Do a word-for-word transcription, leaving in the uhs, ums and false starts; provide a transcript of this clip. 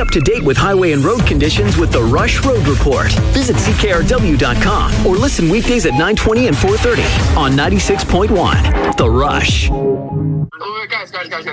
up to date with highway and road conditions with the Rush Road Report. Visit C K R W dot com or listen weekdays at nine twenty and four thirty on ninety-six point one. The Rush. Oh, guys, guys, guys, guys.